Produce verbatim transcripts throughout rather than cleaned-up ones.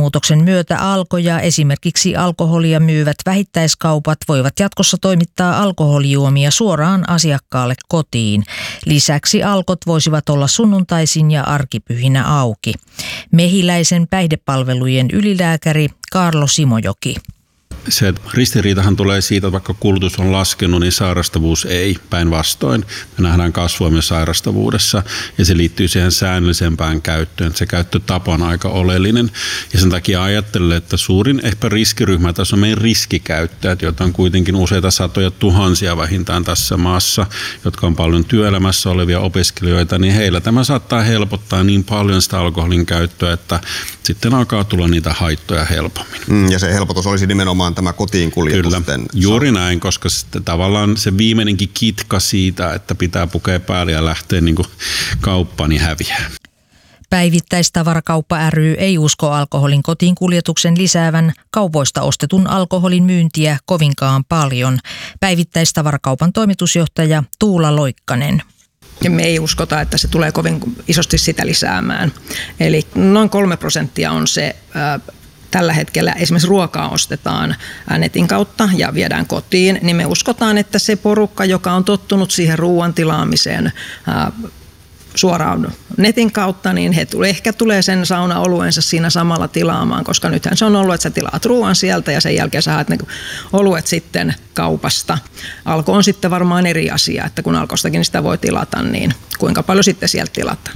Lainmuutoksen myötä Alko ja esimerkiksi alkoholia myyvät vähittäiskaupat voivat jatkossa toimittaa alkoholijuomia suoraan asiakkaalle kotiin. Lisäksi Alkot voisivat olla sunnuntaisin ja arkipyhinä auki. Mehiläisen päihdepalvelujen ylilääkäri Kaarlo Simojoki. Se ristiriitahan tulee siitä, että vaikka kulutus on laskenut, niin sairastavuus ei, päinvastoin. Me nähdään kasvua myös sairastavuudessa ja se liittyy siihen säännöllisempään käyttöön. Se käyttötapa on aika oleellinen ja sen takia ajattelen, että suurin ehkä riskiryhmä tässä on meidän riskikäyttäjät, joita on kuitenkin useita satoja tuhansia vähintään tässä maassa, jotka on paljon työelämässä olevia opiskelijoita, niin heillä tämä saattaa helpottaa niin paljon sitä alkoholin käyttöä, että sitten alkaa tulla niitä haittoja helpommin. Mm, ja se helpotus olisi nimenomaan tämä kotiin kuljetusten. Kyllä, juuri näin, koska tavallaan se viimeinenkin kitka siitä, että pitää pukea päälle ja lähteä niin kuin kauppaan, niin häviää. Päivittäistavarakauppa ry ei usko alkoholin kotiin kuljetuksen lisäävän kaupoista ostetun alkoholin myyntiä kovinkaan paljon. Päivittäistavarakaupan toimitusjohtaja Tuula Loikkanen. Ja me ei uskota, että se tulee kovin isosti sitä lisäämään. Eli noin kolme prosenttia on se ää, tällä hetkellä esimerkiksi ruokaa ostetaan netin kautta ja viedään kotiin, niin me uskotaan, että se porukka, joka on tottunut siihen ruoan tilaamiseen ää, suoraan netin kautta, niin he tulee, ehkä tulee sen saunaoluensa siinä samalla tilaamaan, koska nythän se on ollut, että sä tilaat ruoan sieltä ja sen jälkeen sä haet ne oluet sitten kaupasta. Alko on sitten varmaan eri asia, että kun Alkostakin sitä voi tilata, niin kuinka paljon sitten sieltä tilataan.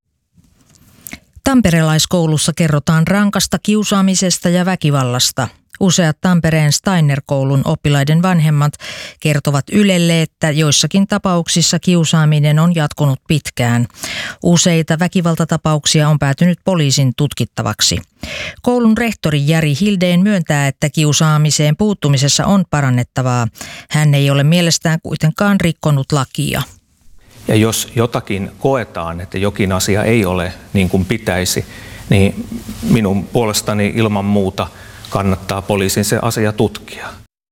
Tamperelaiskoulussa kerrotaan rankasta kiusaamisesta ja väkivallasta. Useat Tampereen Steiner-koulun oppilaiden vanhemmat kertovat Ylelle, että joissakin tapauksissa kiusaaminen on jatkunut pitkään. Useita väkivaltatapauksia on päätynyt poliisin tutkittavaksi. Koulun rehtori Jari Hildeen myöntää, että kiusaamiseen puuttumisessa on parannettavaa. Hän ei ole mielestään kuitenkaan rikkonut lakia. Ja jos jotakin koetaan, että jokin asia ei ole niin kuin pitäisi, niin minun puolestani ilman muuta kannattaa poliisin se asia tutkia.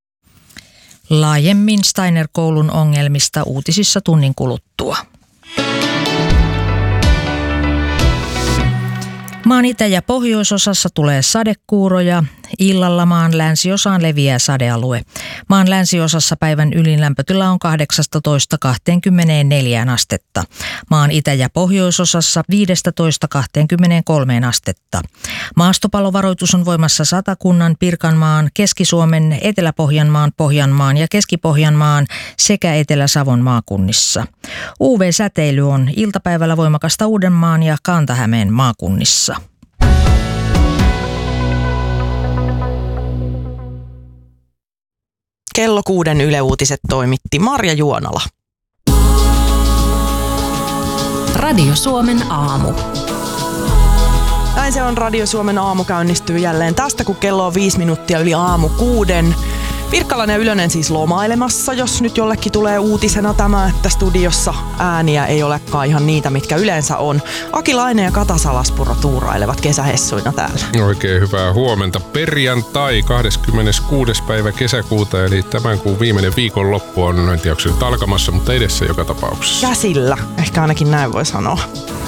Laajemmin Steiner-koulun ongelmista uutisissa tunnin kuluttua. Maan itä- ja pohjoisosassa tulee sadekuuroja. Illalla maan länsiosaan leviää sadealue. Maan länsiosassa päivän ylin lämpötila on kahdeksastatoista kaksikymmentäneljä astetta. Maan itä- ja pohjoisosassa viidestätoista kaksikymmentäkolme astetta. Maastopallovaroitus on voimassa Satakunnan, Pirkanmaan, Keski-Suomen, Etelä-Pohjanmaan, Pohjanmaan ja Keski-Pohjanmaan sekä Etelä-Savon maakunnissa. U V-säteily on iltapäivällä voimakasta Uudenmaan ja Kanta-Hämeen maakunnissa. Kello kuuden Yle Uutiset toimitti Marja Juonala. Radio Suomen aamu. Näin se on, Radio Suomen aamu käynnistyy jälleen tästä, kun kello on viisi minuuttia yli aamu kuuden. Virkkalainen ja Ylönen siis lomailemassa, jos nyt jollekin tulee uutisena tämä, että studiossa ääniä ei olekaan ihan niitä, mitkä yleensä on. Aki Laine ja Kata Salaspuro tuurailevat kesähessuina täällä. Oikein hyvää huomenta. Perjantai kahdeskymmeneskuudes päivä kesäkuuta, eli tämän kuun viimeinen viikonloppu on, en tiedä onko se nyt alkamassa, mutta edessä joka tapauksessa. Käsillä, ehkä ainakin näin voi sanoa.